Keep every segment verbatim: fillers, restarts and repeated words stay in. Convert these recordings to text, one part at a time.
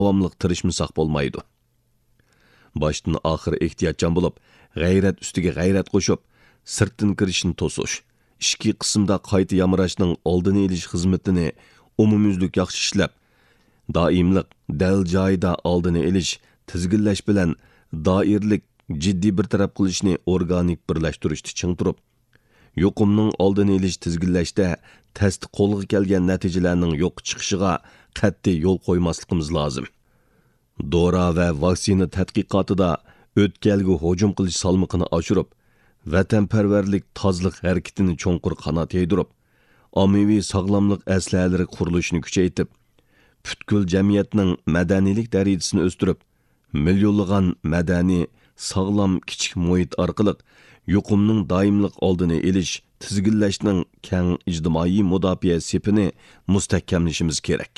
davamlıq tirishmasak bo'lmaydi. Başdan axır ehtiyatchan bo'lib, g'ayrat ustiga g'ayrat qo'shib, sirtdan kirishni to'sish, ishki qismda qayta yamrashning oldini olish xizmatini umumyuzlik yaxshi ishlab, doimlik dal joyida oldini olish, tizginlash bilan doirlik jiddiy bir taraf qilishni organik birlashtirishni ching turib, yuqumning oldini olish tizginlashda test qo'lga kelgan natijalarning yo'q chiqishiga qat'iy yo'l qo'ymasligimiz lozim. Dora va vaksina tadqiqotida o'tkalga hujum qilish salmoqini oshirib, vatanparvarlik tozliq harakatini cho'nqur qanot yaydirib, ommaviy sog'lomlik aslalari qurilishini kuchaytirib, butkul jamiyatning madaniylik darajasini o'stirib, millionlagan madaniy sog'lom kichik muhit orqali yuqumning doimlik oldini olish, tizginlashning keng ijtimoiy mudofaa sepini mustahkamlashimiz kerak.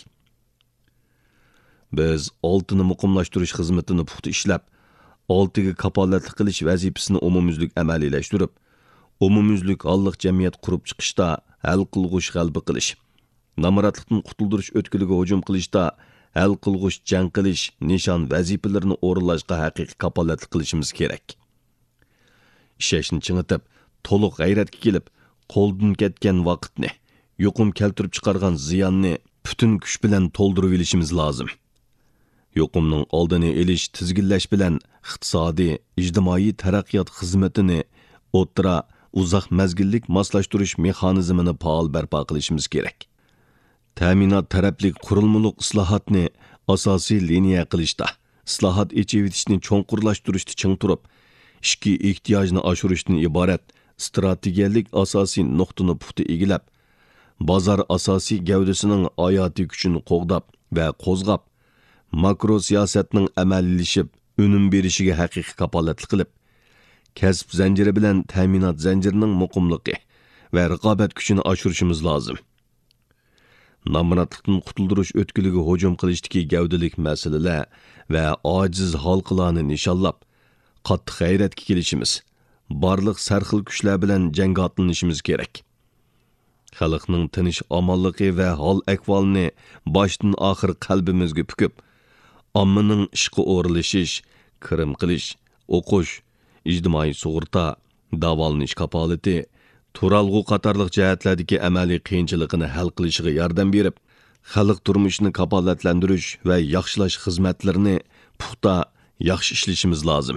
Biz oltini muqimlashtirish xizmatini puxta ishlab, oltiga kapolatlik qilish vazifasini umumyuzlik amaliyleştirib, umumyuzlik holliq jamiyat qurib chiqishda hal qilg'ush g'alba qilish, namoratlikdan qutuldirish o'tkiliga hujum qilishda hal qilg'ush jang qilish nishon vazifalarini o'rinlashga haqiqiy kapolatlik qilishimiz kerak. Ishashni chingitib, to'liq g'ayratga kelib, qo'ldan ketgan vaqtni, yuqum keltirib chiqargan ziyonni butun kuch bilan to'ldirib olishimiz lozim. Yuqumning oldini olish, tizginlash bilan iqtisodiy, ijtimoiy taraqqiyot xizmatini o'tira uzoq mazgillik moslashtirish mexanizmini faol barpo qilishimiz kerak. Ta'minot taraflik qurilmalik islohotni asosiy liniya qilishda, islohot echivitishni cho'nqurlashtirishni ching turib, ishki ehtiyojni oshirishdan iborat strategiyalik asosiy nuqtani puxta egilab, bozor asosiy gavdasining hayotiy kuchini qo'g'dab va qo'zg'ab, makro siyosatning amallashib, unum berishiga haqiqiy kapolatlik qilib, kasb zanjiri bilan ta'minot zanjirining muqimligi va raqobat kuchini oshirishimiz lozim. Namoratlikdan qutuldirish o'tkiliga hujum qilishdagi gavdalik masalalar va ojiz xalqlarni nishonlab, qattiq g'ayratga kelishimiz, barliq sarxil kuchlar bilan jangga otlanishimiz kerak. Xalqning tinch omonligi va hol ahvolini boshdan oxir qalbimizga pukib, ommaning ishqi o'rilishish, kirim qilish, o'qish, ijtimoiy sug'urta, davolanish kapolati, turalg'u qatorliq jihatlardagi amaliy qiyinchiligini hal qilishiga yordam berib, xalq turmushini kapolatlantirish va yaxshilash xizmatlarini puxta yaxshi ishlashimiz lozim.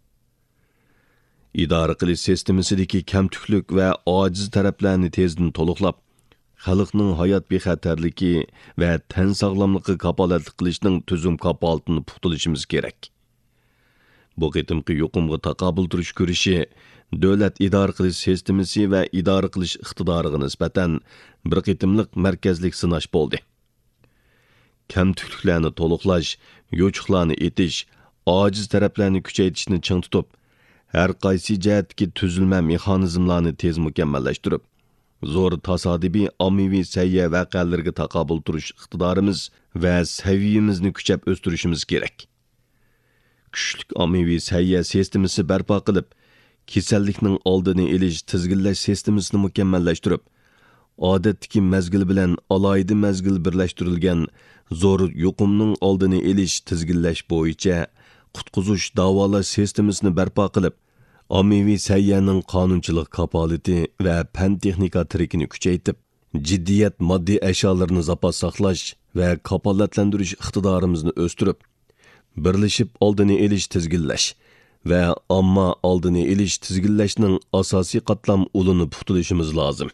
İdora qilish sistemasidagi kamtuklik va ojiz taraflarni tezdan to'liqlab, xalqning hayot bexatarligi va tan sog'lomligi kapolatlik qilishning tuzum kapolatini puxtalashimiz kerak. Bu qitimqi yuqumga taqobil turish ko'rishi davlat idora qilish sistemasi va idora qilish iqtidoriga nisbatan bir qitimliq markazlik sinash bo'ldi. Kamtukliklarni to'liqlash, yo'chiqlarni etish, ojiz taraflarni kuchaytirishni ching tutib, har qaysi jihatdagi tuzilma mexanizmlarni tez mukammallashtirib, zo'r tasodifiy ommaviy sayya vaqalarga taqobil turish iqtidorimiz va saviyamizni kuchab o'stirishimiz kerak. Kuchli ommaviy sayya sistemasi barpo qilib, kasallikning oldini olish, tizginlash sistemasini mukammallashtirib, odatdagi mazgil bilan alohida mazgil birlashtirilgan zo'r yuqumning oldini olish, tizginlash bo'yicha qutqizish davolash sistemasini barpo qilib, ommaviy sayyaning qonunchilik kapolati va fan texnika tirikini kuchaytirib, jiddiyat moddiy ashyolarni zapas saqlash va kapolatlantirish iqtidorimizni o'stirib, birlashib oldini olish, tizginlash va omma oldini olish, tizginlashning asosiy qatlam ulini puxtalashimiz lozim.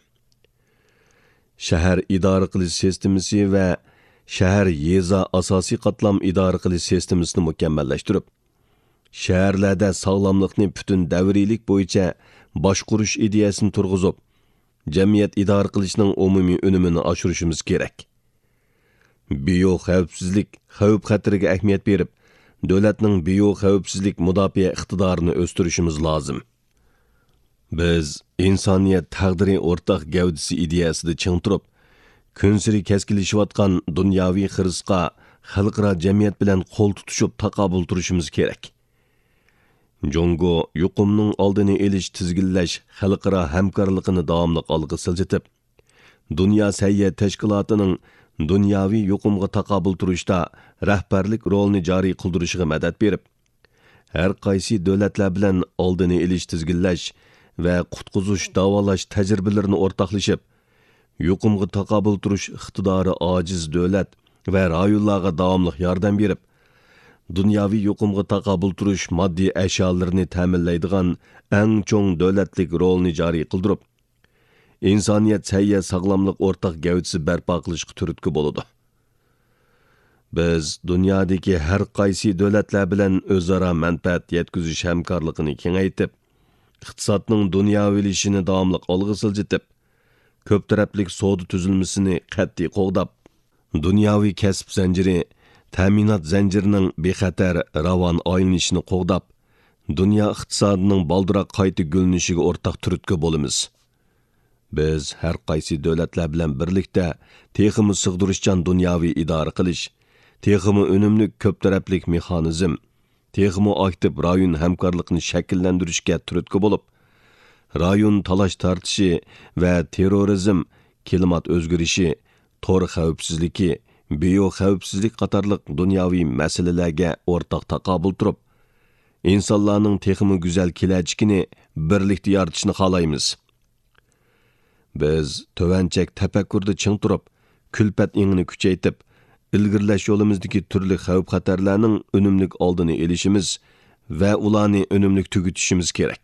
Shahar idora qilish sistemasi va shahar yeza asosiy qatlam idora qilish sistemasini mukammallashtirib, shaharlarda sog'lomlikni butun davriylik bo'yicha boshqurish ideyasini turg'izib, jamiyat idora qilishning umumiy unumini oshirishimiz kerak. Biyo xavfsizlik, xavf xatiriga ahamiyat berib, davlatning biyo xavfsizlik mudofaa iqtidorini o'stirishimiz lozim. Biz insoniyat taqdiri o'rtaq gavdasi ideyasida ching turib, kunsiri keskinlashayotgan dunyoviy xirisqa xalqaro jamiyat bilan qo'l tutishib taqobil turishimiz kerak. Jongo yuqumning oldini olish, tizginlash xalqaro hamkorligini davomli olg'a siljitib, dunyo sayya tashkilotining dunyoviy yuqumga taqobil turishda rahbarlik rolini joriy qildirishiga madad berib, har qaysi davlatlar bilan oldini olish tizginlash va qutqizish davolash tajribalarini o'rtoqlashib, yuqumga taqobil turish iqtidori ojiz davlat va rayonlarga davomli yordam berib, dunyoviy yuqumga taqobil turish moddiy ashyolarni ta'minlaydigan eng cho'ng davlatlik rolni joriy qildirib, insoniyat sayya sog'lomlik o'rtaq gavdasi barpo qilishga turtki bo'ladi. Biz dunyodagi har qaysi davlatlar bilan o'zaro manfaat yetkazish hamkorligini kengaytib, iqtisodning dunyoviylashini davomli olg'a siljitib, ko'p taraflik savdo tuzilmasini qat'iy qo'g'dab, dunyoviy kasb zanjiri, ta'minot zanjirining bexatar ravon aylanishini qo'g'dab, dunyo iqtisodining baldiroq qayta gulnishiga o'rtaq turtki bo'lamiz. Biz har qaysi davlatlar bilan birlikda texmi sig'dirishchan dunyoviy idora qilish, texmi unumli ko'p taraflik mexanizm, texmi aktiv rayon hamkorlikni shakllantirishga turtki bo'lib, rayon talash tortishi va terrorizm, klimat o'zgarishi, tor xavfsizligi, biyo xavfsizlik qatorliq dunyoviy masalalarga o'rtaq taqobil turib, insonlarning texmi go'zal kelajagini birlikda yaratishni xohlaymiz. Biz tovanchak tafakkurda ching turib, kulpat ingini kuchaytib, ilgirlash yo'limizdagi turli xavf-xatarlarning unumli oldini olishimiz va ularni unumli tugutishimiz kerak.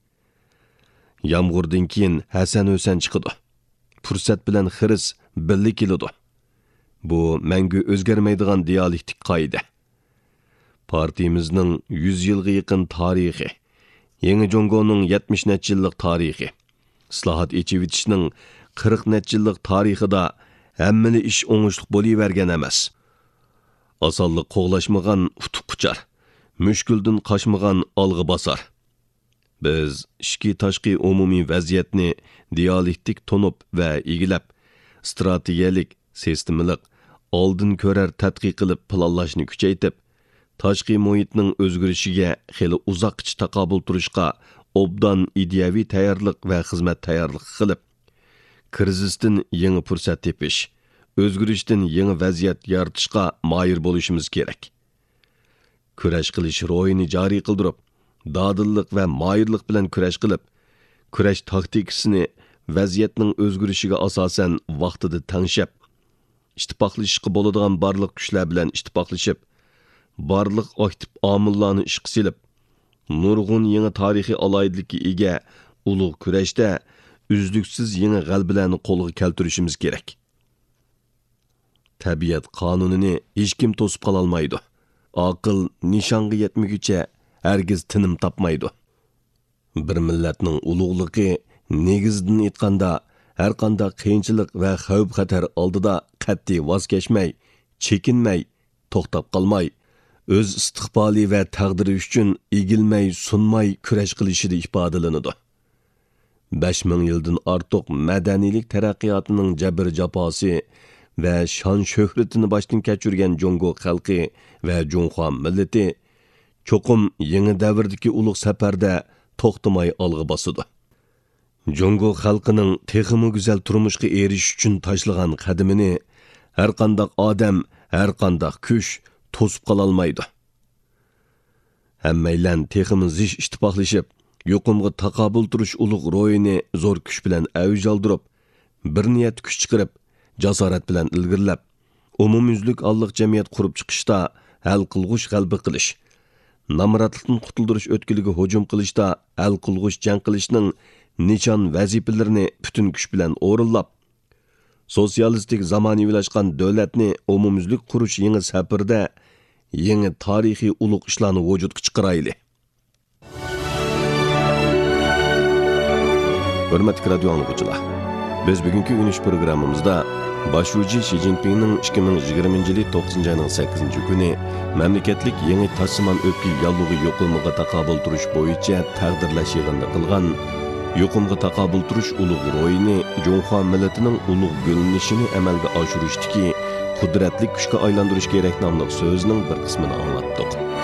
Yomg'irdan keyin Hasan Husan chiqadi. Fursat bilan xiris birli keladi. Bu mangu o'zgarmaydigan dialektik qoida. Partiyamizning yuz yilga yaqin tarixi, Yangi Jongoning yetmish necha yillik tarixi, islohot echivitishning qirq necha yillik tarixida hammani ish o'ngishli bo'lavergan emas. Osonlik qo'g'lashmagan utuq quchar, mushkuldan qochmagan olg'a bosar. Biz ishki tashqi umumiy vaziyatni dialektik tonib va egilab, strategiyalik, sistemalik, oldin ko'rar tadqiq qilib planlashni kuchaytib, tashqi muhitning o'zgarishiga xeli uzoqcha taqobil turishga obdan ideyaviy tayyorlik va xizmat tayyorligi qilib, krizisdan yangi fursat tepish, o'zgarishdan yangi vaziyat yaratishga moyil bo'lishimiz kerak. Kurash qilish ro'yini joriy qildirib, dadillik va moyillik bilan kurash qilib, kurash taktikasini vaziyatning o'zgarishiga asosan vaqtida tanishib, ittifoqlashishga bo'ladigan barliq kuchlar bilan ittifoqlashib, barliq aktiv omillarni ishga silib, nurg'un yangi tarixiy aloyidlikka ega ulug' kurashda uzluksiz yangi g'albalarni qo'lga keltirishimiz kerak. Tabiat qonunini hech kim to'sib qola olmaydi. Aql nishonga yetmaguncha hargiz tinim topmaydi. Bir millatning ulug'ligi negizdan aytganda har qanday qiyinchilik va xavf-xatar oldida qat'iy voz kechmay, chekinmay, to'xtab qolmay, o'z istiqboli va taqdiri uchun egilmay, sunmay kurash qilishida ifodalanadi. besh ming yildan ortiq madaniylik taraqqiyotining jabr jafosi va shon shuhratini boshdan kechirgan Jongo xalqi va Jonxo millati cho'qim yangi davrdagi ulug' safarda to'xtamay olg'a bosadi. Jongo xalqining texmi go'zal turmushga erishish uchun tashlagan qadamini har qanday odam, har qanday kuch to'sib qola olmaydi. Hammaylan texmi zish ittifoqlashib, yuqumga taqobil turish ulug' ro'yini zo'r kuch bilan avj oldirib, bir niyat kuch chiqarib, jasorat bilan ilgirlab, umumyuzlik alliq jamiyat qurib chiqishda hal qilg'ush g'alba qilish, namratlikdan qutuldirish o'tkiliga hujum qilishda hal qilg'ush jang qilishning nishon vazifalarini butun kuch bilan o'rinlab, sotsialistik zamonaviylashgan davlatni umumyuzlik qurish yangi safarda yangi tarixiy ulug' ishlarni vujudga chiqarayli. Hurmatli radio anglag'uchilar, biz bugungi Unish programmamizda Boshlovchi Xi Jinpingning ikki ming yigirmanchi yil to'qqizinchi oyning sakkizinchi kuni mamlakatlik yangi tassimon o'pki yallig'i yuqumga taqobil turish bo'yicha taqdirlash yig'inida qilgan yuqumga taqobil turish ulug' ro'yini Jonxo millatining ulug' gullanishini amalga oshirishdagi qudratli kuchga aylantirish kerak nomli so'zning bir qismini anglatdik.